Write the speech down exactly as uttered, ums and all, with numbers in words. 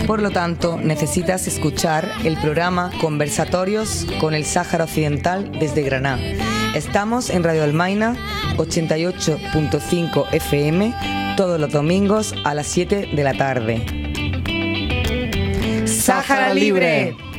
Por lo tanto, necesitas escuchar el programa Conversatorios con el Sáhara Occidental desde Granada. Estamos en Radio Almaina ochenta y ocho punto cinco F M todos los domingos a las siete de la tarde. ¡Sáhara Libre!